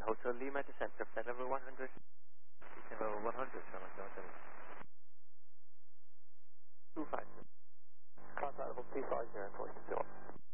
Hotel Lima to center, flight level 100. Level 100, Sherman Johnson. 25. Contact level 250, unfortunately.